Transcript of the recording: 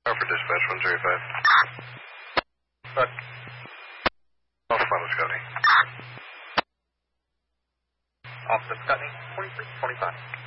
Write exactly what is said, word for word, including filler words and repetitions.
Harper Dispatch, one three five. Fuck. Off Mount Scotty. Officer Scotty, twenty-three twenty-five.